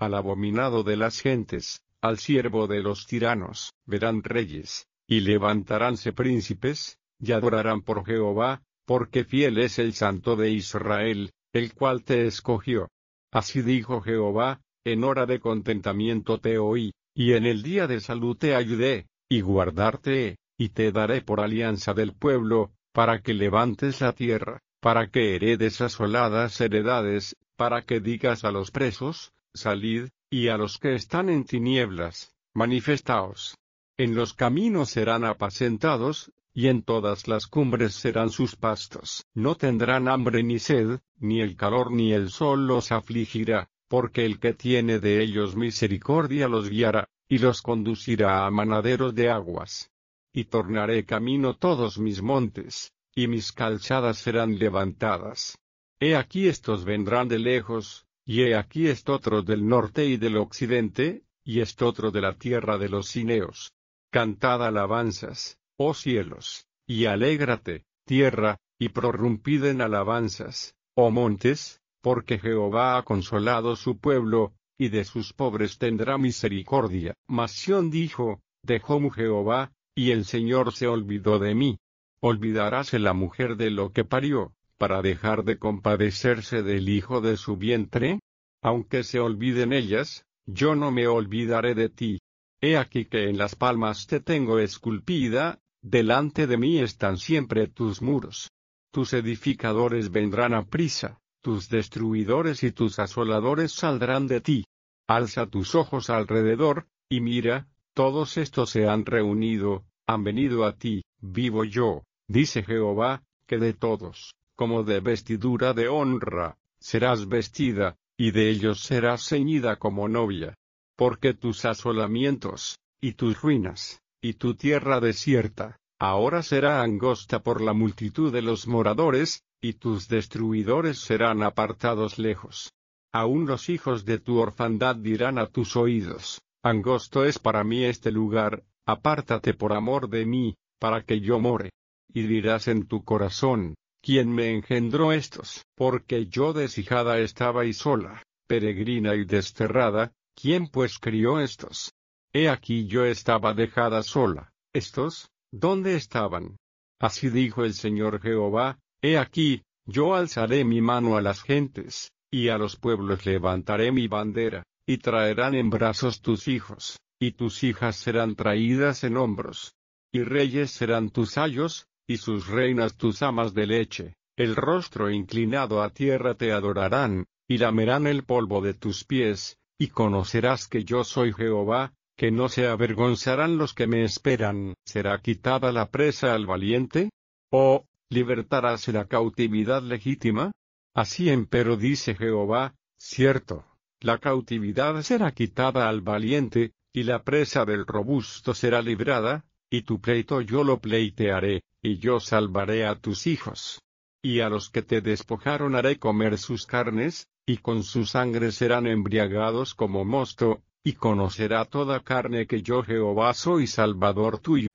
al abominado de las gentes, al siervo de los tiranos. Verán reyes, y levantaránse príncipes, y adorarán por Jehová, porque fiel es el Santo de Israel, el cual te escogió. Así dijo Jehová, en hora de contentamiento te oí, y en el día de salud te ayudé, y guardarte he, y te daré por alianza del pueblo, para que levantes la tierra, para que heredes asoladas heredades, para que digas a los presos, salid, y a los que están en tinieblas, manifestaos. En los caminos serán apacentados, y en todas las cumbres serán sus pastos. No tendrán hambre ni sed, ni el calor ni el sol los afligirá, porque el que tiene de ellos misericordia los guiará, y los conducirá a manaderos de aguas. Y tornaré camino todos mis montes, y mis calzadas serán levantadas. He aquí estos vendrán de lejos, y he aquí estotros del norte y del occidente, y estotro de la tierra de los cineos. Cantad alabanzas, oh cielos, y alégrate, tierra, y prorrumpid en alabanzas, oh montes, porque Jehová ha consolado su pueblo, y de sus pobres tendrá misericordia. Mas Sión dijo, dejó Jehová, y el Señor se olvidó de mí. ¿Olvidaráse la mujer de lo que parió, para dejar de compadecerse del hijo de su vientre? Aunque se olviden ellas, yo no me olvidaré de ti. He aquí que en las palmas te tengo esculpida, delante de mí están siempre tus muros. Tus edificadores vendrán aprisa, tus destruidores y tus asoladores saldrán de ti. Alza tus ojos alrededor, y mira, todos estos se han reunido, han venido a ti. Vivo yo, dice Jehová, que de todos, como de vestidura de honra, serás vestida, y de ellos serás ceñida como novia. Porque tus asolamientos, y tus ruinas, y tu tierra desierta, ahora será angosta por la multitud de los moradores, y tus destruidores serán apartados lejos. Aún los hijos de tu orfandad dirán a tus oídos, angosto es para mí este lugar, apártate por amor de mí, para que yo more. Y dirás en tu corazón, ¿quién me engendró estos? Porque yo deshijada estaba y sola, peregrina y desterrada, ¿quién pues crió estos? He aquí yo estaba dejada sola, ¿estos, dónde estaban? Así dijo el Señor Jehová, he aquí, yo alzaré mi mano a las gentes, y a los pueblos levantaré mi bandera, y traerán en brazos tus hijos, y tus hijas serán traídas en hombros. Y reyes serán tus ayos, y sus reinas tus amas de leche, el rostro inclinado a tierra te adorarán, y lamerán el polvo de tus pies, y conocerás que yo soy Jehová, que no se avergonzarán los que me esperan. ¿Será quitada la presa al valiente? ¿O libertaráse la cautividad legítima? Así empero dice Jehová, cierto, la cautividad será quitada al valiente, y la presa del robusto será librada, y tu pleito yo lo pleitearé, y yo salvaré a tus hijos. Y a los que te despojaron haré comer sus carnes, y con su sangre serán embriagados como mosto, y conocerá toda carne que yo Jehová soy Salvador tuyo.